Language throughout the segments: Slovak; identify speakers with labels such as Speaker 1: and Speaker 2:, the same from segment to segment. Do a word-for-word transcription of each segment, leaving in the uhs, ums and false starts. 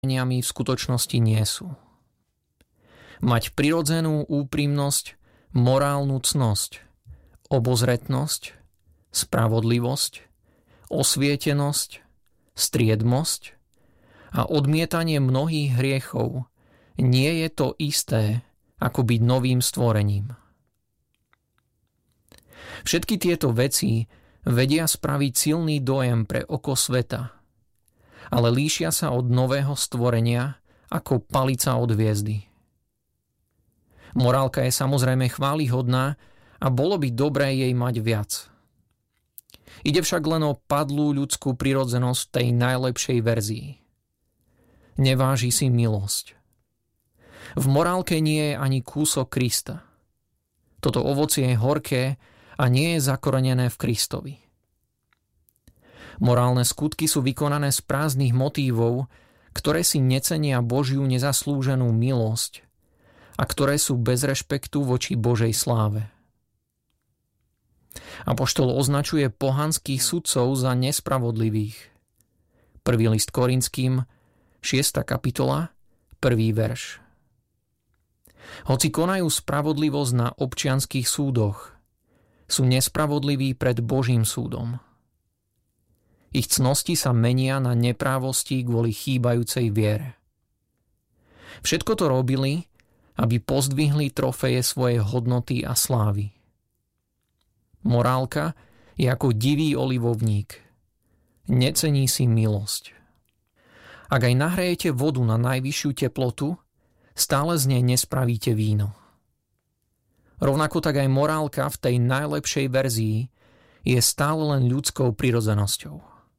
Speaker 1: v skutočnosti nie sú. Mať prirodzenú úprimnosť, morálnu cnosť, obozretnosť, spravodlivosť, osvietenosť, striedmosť a odmietanie mnohých hriechov nie je to isté, ako byť novým stvorením. Všetky tieto veci vedia spraviť silný dojem pre oko sveta, ale líšia sa od nového stvorenia ako palica od hviezdy. Morálka je samozrejme chválihodná a bolo by dobré jej mať viac. Ide však len o padlú ľudskú prirodzenosť tej najlepšej verzii. Neváži si milosť. V morálke nie je ani kúsok Krista. Toto ovocie je horké a nie je zakorenené v Kristovi. Morálne skutky sú vykonané z prázdnych motívov, ktoré si necenia Božiu nezaslúženú milosť a ktoré sú bez rešpektu voči Božej sláve. Apoštol označuje pohanských sudcov za nespravodlivých. Prvý list Korinským, šiesta kapitola, prvý verš. Hoci konajú spravodlivosť na občianskych súdoch, sú nespravodliví pred Božím súdom. Ich cnosti sa menia na neprávosti kvôli chýbajúcej viere. Všetko to robili, aby pozdvihli trofeje svojej hodnoty a slávy. Morálka je ako divý olivovník. Necení si milosť. Ak aj nahrejete vodu na najvyššiu teplotu, stále z nej nespravíte víno. Rovnako tak aj morálka v tej najlepšej verzii je stále len ľudskou prirodzenosťou.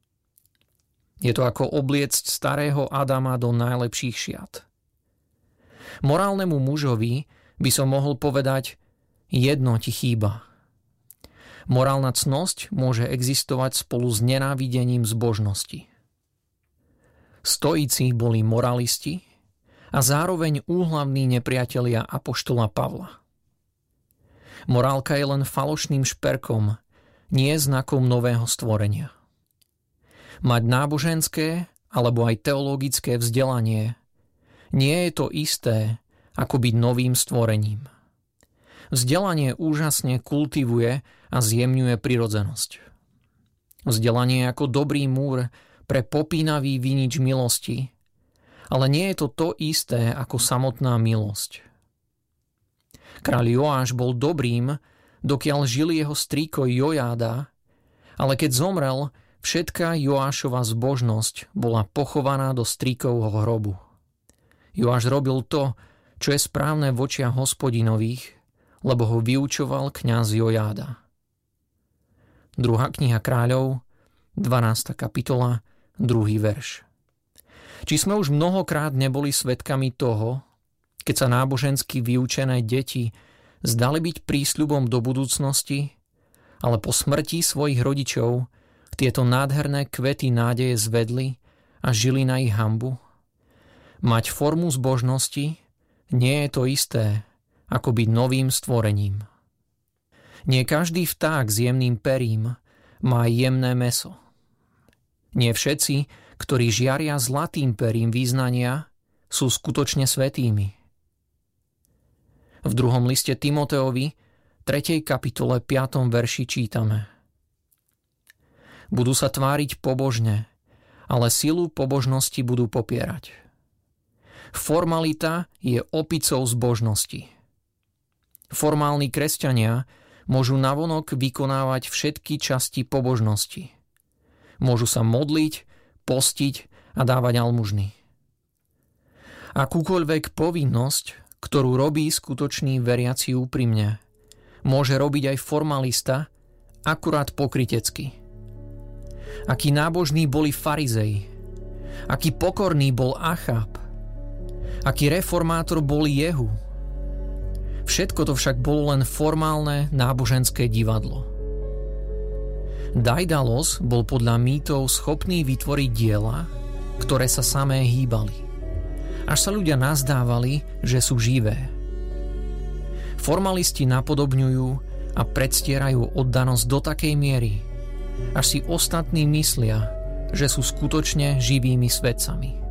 Speaker 1: Je to ako obliecť starého Adama do najlepších šiat. Morálnemu mužovi by som mohol povedať, jedno ti chýba. Morálna cnosť môže existovať spolu s nenávidením zbožnosti. Stoici boli moralisti a zároveň úhlavní nepriatelia apoštola Pavla. Morálka je len falošným šperkom, nie znakom nového stvorenia. Mať náboženské alebo aj teologické vzdelanie nie je to isté, ako byť novým stvorením. Vzdelanie úžasne kultivuje a zjemňuje prirodzenosť. Vzdelanie je ako dobrý múr pre popínavý vinič milosti, ale nie je to to isté ako samotná milosť. Kráľ Joáš bol dobrým, dokiaľ žil jeho strýko Jojáda, ale keď zomrel, všetká Joášova zbožnosť bola pochovaná do strýkovho hrobu. Joáš robil to, čo je správne v očiach Hospodinových, lebo ho vyučoval kňaz Jojáda. Druhá kniha kráľov, dvanásta kapitola, druhý verš. Či sme už mnohokrát neboli svedkami toho, keď sa nábožensky vyučené deti zdali byť prísľubom do budúcnosti, ale po smrti svojich rodičov tieto nádherné kvety nádeje zvedli a žili na ich hanbu? Mať formu zbožnosti nie je to isté, ako byť novým stvorením. Nie každý vták s jemným perím má jemné mäso. Nie všetci, ktorí žiaria zlatým perím význania, sú skutočne svätými. V druhom liste Timoteovi, tretej kapitole, piatom verši čítame: Budú sa tváriť pobožne, ale silu pobožnosti budú popierať. Formalita je opicou zbožnosti. Formálni kresťania môžu navonok vykonávať všetky časti pobožnosti. Môžu sa modliť, postiť a dávať almužny. Akúkoľvek povinnosť, ktorú robí skutočný veriaci úprimne, môže robiť aj formalista, akurát pokrytecky. Akí nábožní boli farizei, aký pokorný bol Achab, aký reformátor bol Jehu. Všetko to však bolo len formálne náboženské divadlo. Daidalos bol podľa mýtov schopný vytvoriť diela, ktoré sa samé hýbali, až sa ľudia nazdávali, že sú živé. Formalisti napodobňujú a predstierajú oddanosť do takej miery, až si ostatní myslia, že sú skutočne živými svedcami.